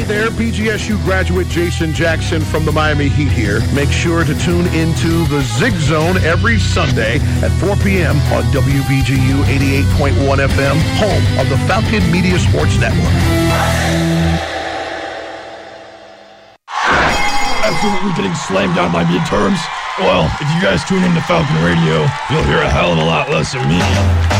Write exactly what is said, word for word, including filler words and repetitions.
there, B G S U graduate Jason Jackson from the Miami Heat here. Make sure to tune into the Zig Zone every Sunday at four p.m. on W B G U eighty-eight point one F M, home of the Falcon Media Sports Network. Absolutely getting slammed down by midterms. Well, if you guys tune into Falcon Radio, you'll hear a hell of a lot less of me.